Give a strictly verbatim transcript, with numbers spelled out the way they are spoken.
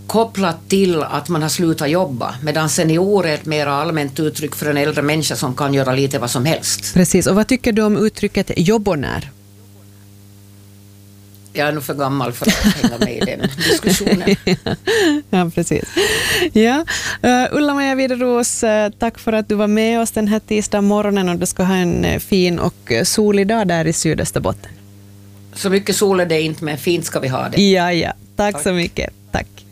kopplat till att man har slutat jobba, medan senior är ett mer allmänt uttryck för en äldre människa som kan göra lite vad som helst. Precis, och vad tycker du om uttrycket jobbonär? Jag är nog för gammal för att hänga med i den diskussionen. Ja, precis. Ja. Uh, Ulla-Maja Wideros, uh, tack för att du var med oss den här tisdag morgonen, och du ska ha en uh, fin och uh, solig dag där i Sydösterbotten. Så mycket sol är det inte, men fint ska vi ha det. Ja, ja. Tack, tack. så mycket. Tack.